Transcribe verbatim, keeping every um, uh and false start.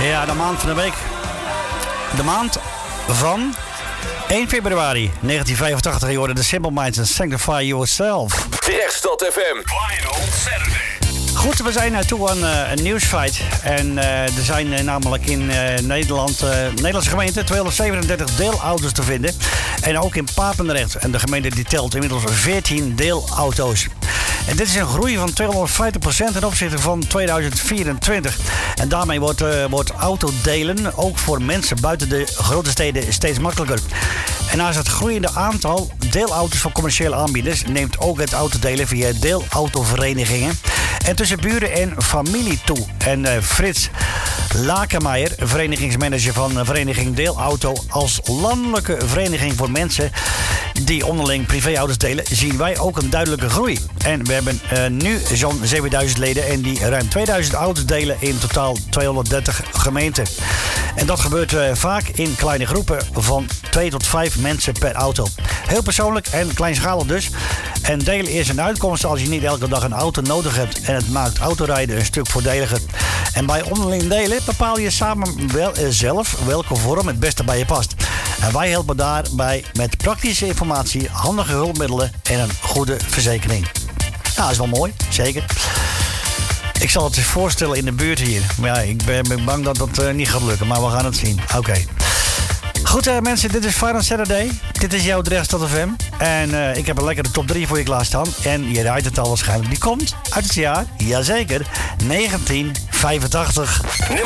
Ja, de maand van de week. De maand van één februari negentien vijfentachtig. Je hoorde de Simple Minds en Sanctify Yourself. Rechtstad F M. Final Saturday. Goed, we zijn naartoe aan uh, een nieuwsfeit. En uh, er zijn uh, namelijk in uh, Nederland, uh, Nederlandse gemeente, tweehonderdzevenendertig deelauto's te vinden. En ook in Papendrecht. En de gemeente die telt inmiddels veertien deelauto's. En dit is een groei van tweehonderdvijftig procent ten opzichte van tweeduizend vierentwintig. En daarmee wordt, uh, wordt autodelen ook voor mensen buiten de grote steden steeds makkelijker. En naast het groeiende aantal deelauto's van commerciële aanbieders neemt ook het autodelen via deelautoverenigingen en tussen buren en familie toe. En uh, Frits Lakenmeijer, verenigingsmanager van Vereniging Deelauto, als landelijke vereniging voor mensen die onderling privéauto's delen, zien wij ook een duidelijke groei. En we hebben uh, nu zo'n zevenduizend leden en die ruim tweeduizend auto's delen in totaal tweehonderddertig gemeenten. En dat gebeurt uh, vaak in kleine groepen van twee tot vijf mensen per auto. Heel persoonlijk en kleinschalig dus. En delen is een uitkomst als je niet elke dag een auto nodig hebt. En het maakt autorijden een stuk voordeliger. En bij onderling delen bepaal je samen wel uh, zelf welke vorm het beste bij je past. En wij helpen daarbij met praktische informatie, handige hulpmiddelen en een goede verzekering. Nou, dat is wel mooi, zeker. Ik zal het eens voorstellen in de buurt hier. Maar ja, ik ben bang dat dat uh, niet gaat lukken, maar we gaan het zien. Oké. Okay. Goed uh, mensen, dit is Final Saturday. Dit is jouw Rechtstad F M. En uh, ik heb een lekkere top drie voor je klaarstaan. En je rijdt het al waarschijnlijk. Die komt uit het jaar, jazeker, negentien vijfentachtig.